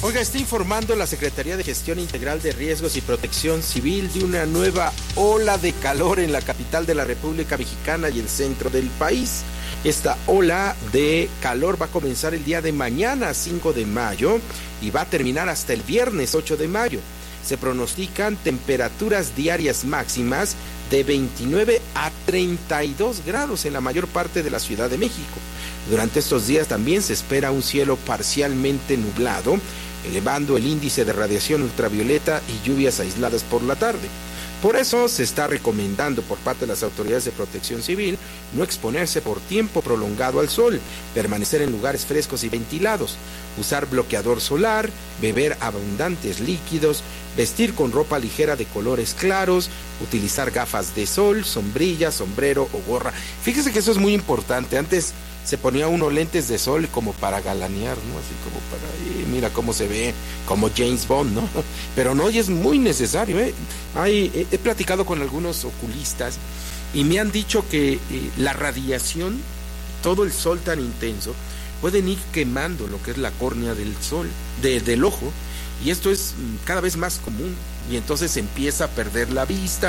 Oiga, está informando la Secretaría de Gestión Integral de Riesgos y Protección Civil de una nueva ola de calor en la capital de la República Mexicana y el centro del país. Esta ola de calor va a comenzar el día de mañana, 5 de mayo, y va a terminar hasta el viernes 8 de mayo. Se pronostican temperaturas diarias máximas de 29 a 32 grados en la mayor parte de la Ciudad de México. Durante estos días también se espera un cielo parcialmente nublado, elevando el índice de radiación ultravioleta y lluvias aisladas por la tarde. Por eso se está recomendando por parte de las autoridades de protección civil no exponerse por tiempo prolongado al sol, permanecer en lugares frescos y ventilados, usar bloqueador solar, beber abundantes líquidos, vestir con ropa ligera de colores claros, utilizar gafas de sol, sombrilla, sombrero o gorra. Fíjese que eso es muy importante. Antes se ponía uno lentes de sol como para galanear, ¿no? Así como para, mira cómo se ve, como James Bond, ¿no? Pero no, y es muy necesario, ¿eh? He platicado con algunos oculistas y me han dicho que la radiación, todo el sol tan intenso, pueden ir quemando lo que es la córnea del sol, del ojo, y esto es cada vez más común, y entonces empieza a perder la vista.